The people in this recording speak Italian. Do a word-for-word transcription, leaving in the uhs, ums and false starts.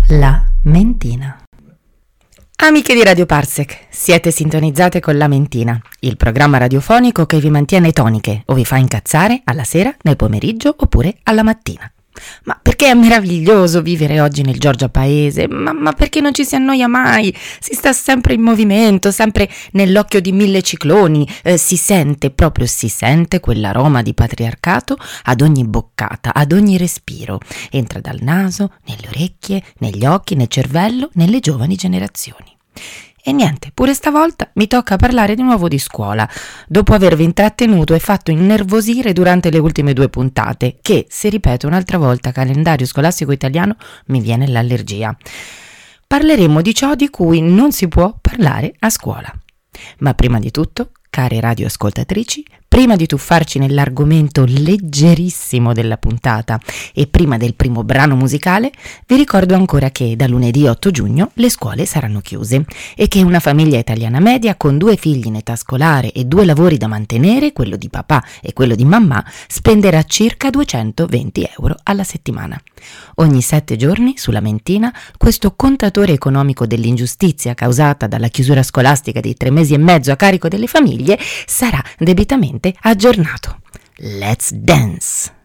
La Mentina. Amiche di Radio Parsec, siete sintonizzate con La Mentina, il programma radiofonico che vi mantiene toniche o vi fa incazzare alla sera, nel pomeriggio oppure alla mattina. Ma perché è meraviglioso vivere oggi nel Giorgia Paese, ma, ma perché non ci si annoia mai, si sta sempre in movimento, sempre nell'occhio di mille cicloni, eh, si sente, proprio si sente quell'aroma di patriarcato ad ogni boccata, ad ogni respiro, entra dal naso, nelle orecchie, negli occhi, nel cervello, nelle giovani generazioni. E niente, pure stavolta mi tocca parlare di nuovo di scuola, dopo avervi intrattenuto e fatto innervosire durante le ultime due puntate, che, se ripeto un'altra volta calendario scolastico italiano, mi viene l'allergia. Parleremo di ciò di cui non si può parlare a scuola. Ma prima di tutto, care radioascoltatrici, prima di tuffarci nell'argomento leggerissimo della puntata e prima del primo brano musicale, vi ricordo ancora che da lunedì otto giugno le scuole saranno chiuse e che una famiglia italiana media con due figli in età scolare e due lavori da mantenere, quello di papà e quello di mamma, spenderà circa duecentoventi euro alla settimana. Ogni sette giorni, sulla Mentina, questo contatore economico dell'ingiustizia causata dalla chiusura scolastica di tre mesi e mezzo a carico delle famiglie sarà debitamente aggiornato. Let's dance!